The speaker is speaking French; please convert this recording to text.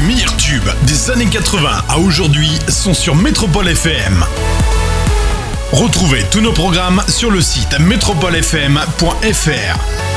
meilleurs tubes des années 80 à aujourd'hui sont sur Métropole FM. Retrouvez tous nos programmes sur le site metropolefm.fr.